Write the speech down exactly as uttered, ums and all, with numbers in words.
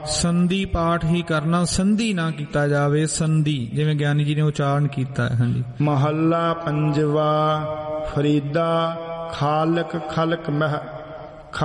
ਸੰਧੀ ਪਾਠ ਹੀ ਕਰਨਾ, ਸੰਧੀ ਨਾ ਕੀਤਾ ਜਾਵੇ। ਸੰਧੀ ਜਿਵੇਂ ਗਿਆਨੀ ਜੀ ਨੇ ਉਚਾਰਨ ਕੀਤਾ ਹੈ। ਹਾਂਜੀ। ਮਹੱਲਾ ਪੰਜਵਾ। ਫਰੀਦਾ ਖਾਲਕ ਖਲਕ ਮਹਿ